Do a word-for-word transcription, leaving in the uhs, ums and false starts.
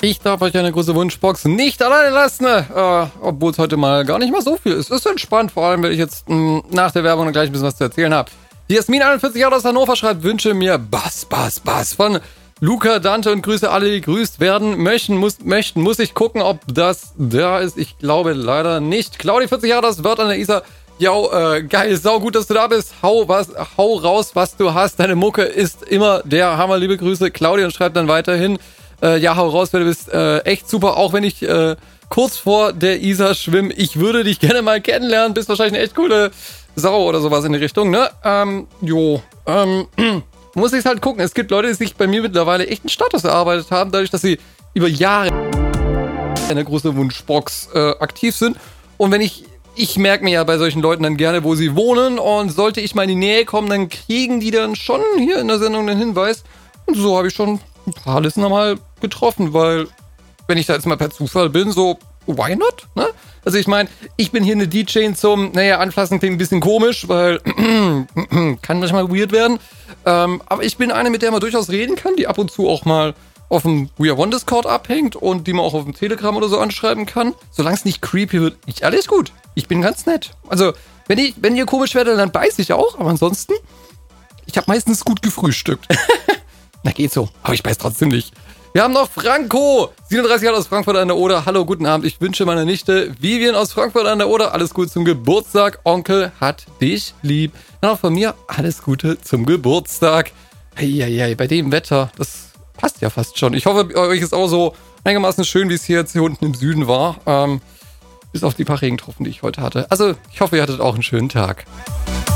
Ich darf euch eine große Wunschbox nicht alleine lassen, äh, obwohl es heute mal gar nicht mal so viel ist. Es ist entspannt, vor allem, weil ich jetzt mh, nach der Werbung noch gleich ein bisschen was zu erzählen habe. Die Jasmin einundvierzig Jahre aus Hannover schreibt, wünsche mir Bass, Bass, Bass von Luca, Dante und Grüße alle, die gegrüßt werden möchten. Muss, möchten. Muss ich gucken, ob das da ist. Ich glaube leider nicht. Claudi, vierzig Jahre, das Wort an der Isar. Ja, äh, geil, sau gut, dass du da bist. Hau, was, hau raus, was du hast. Deine Mucke ist immer der Hammer. Liebe Grüße, Claudia, und schreibt dann weiterhin. Äh, ja, hau raus, weil du bist äh, echt super, auch wenn ich äh, kurz vor der Isar schwimme. Ich würde dich gerne mal kennenlernen. Bist wahrscheinlich eine echt coole Sau oder sowas in die Richtung, ne? Ähm, jo, ähm, muss ich halt gucken. Es gibt Leute, die sich bei mir mittlerweile echt einen Status erarbeitet haben, dadurch, dass sie über Jahre eine große Wunschbox äh, aktiv sind. Und wenn ich, ich merke mir ja bei solchen Leuten dann gerne, wo sie wohnen, und sollte ich mal in die Nähe kommen, dann kriegen die dann schon hier in der Sendung den Hinweis. Und so habe ich schon ein paar Listener mal getroffen, weil wenn ich da jetzt mal per Zufall bin, so, why not, ne? Also ich meine, ich bin hier eine D J zum, naja, anfassen klingt ein bisschen komisch, weil kann manchmal weird werden, ähm, aber ich bin eine, mit der man durchaus reden kann, die ab und zu auch mal auf dem We Are One Discord abhängt und die man auch auf dem Telegram oder so anschreiben kann. Solange es nicht creepy wird, ich, alles gut. Ich bin ganz nett. Also, wenn, ich, wenn ihr komisch werdet, dann beiß ich auch, aber ansonsten, ich habe meistens gut gefrühstückt. Na, geht so. Aber ich weiß trotzdem nicht. Wir haben noch Franco, siebenunddreißig Jahre aus Frankfurt an der Oder. Hallo, guten Abend. Ich wünsche meiner Nichte Vivian aus Frankfurt an der Oder alles Gute zum Geburtstag. Onkel hat dich lieb. Dann auch von mir alles Gute zum Geburtstag. Eieiei, bei dem Wetter, das passt ja fast schon. Ich hoffe, euch ist auch so einigermaßen schön, wie es hier jetzt hier unten im Süden war. Ähm, bis auf die paar Regentropfen, die ich heute hatte. Also, ich hoffe, ihr hattet auch einen schönen Tag.